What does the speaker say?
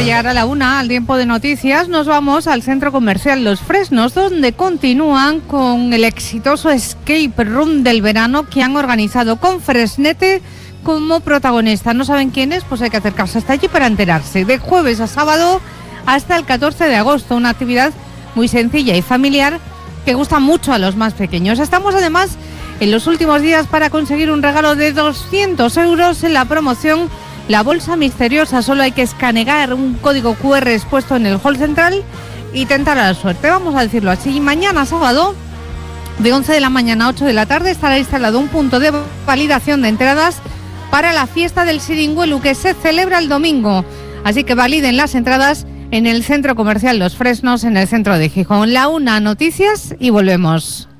de llegar a la 1, al tiempo de noticias, nos vamos al centro comercial Los Fresnos, donde continúan con el exitoso escape room del verano que han organizado con Fresnete como protagonista. ¿No saben quién es? Pues hay que acercarse hasta allí para enterarse. De jueves a sábado hasta el 14 de agosto, una actividad muy sencilla y familiar que gusta mucho a los más pequeños. Estamos además en los últimos días para conseguir un regalo de 200 euros en la promoción La Bolsa Misteriosa. Solo hay que escanear un código QR expuesto en el hall central y tentar a la suerte, vamos a decirlo así. Mañana sábado, de 11 de la mañana a 8 de la tarde, estará instalado un punto de validación de entradas para la fiesta del Siringuelu, que se celebra el domingo. Así que validen las entradas en el centro comercial Los Fresnos, en el centro de Gijón. La 1, noticias y volvemos.